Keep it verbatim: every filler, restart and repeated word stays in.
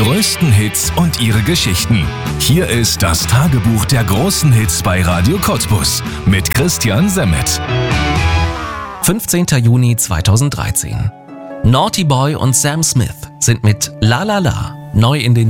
größten Hits und ihre Geschichten. Hier ist das Tagebuch der großen Hits bei Radio Cottbus mit Christian Semmet. fünfzehnter Juni zweitausenddreizehn. Naughty Boy und Sam Smith sind mit La La La neu in den